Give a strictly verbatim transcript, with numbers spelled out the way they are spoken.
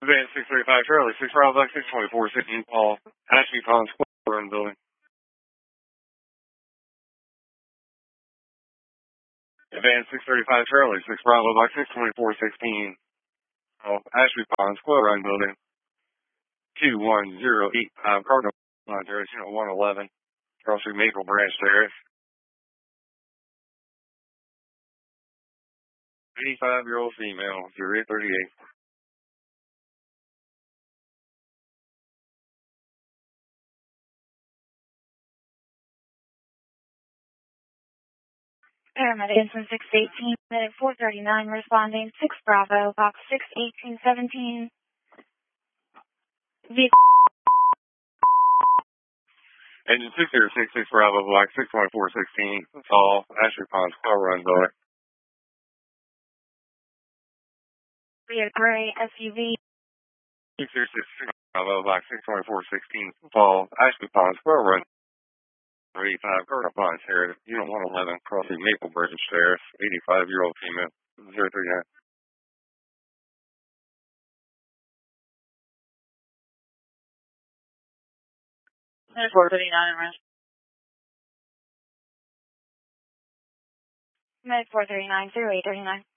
Advance six thirty-five Charlie, six Bravo Black six twenty-four sixteen Paul, Ashby Ponds, Run Building. Advance six thirty-five Charlie, six Bravo Black six twenty-four sixteen Paul, Ashby Ponds, Run Building. two one zero eight five Cardinal Terrace, you know, one eleven, across through Maple Branch Terrace. eighty-five-year-old female, zero eight thirty-eight. Paramedic Incident six eighteen, medic four thirty-nine responding, six Bravo, box six eighteen seventeen. Vehicle. Engine six zero six six Bravo Black six twenty-four sixteen, Paul, Ashby Ponds, Run Building. Via gray S U V. six zero six six Bravo Black six twenty-four sixteen, Paul, Ashby Ponds, Run eighty-five Cardinal Ponds here, unit one eleven, crossing Maple Branch Terrace, eighty-five-year-old female, zero three nine. four thirty-nine arrest. Med four thirty-nine, zero eight thirty-nine.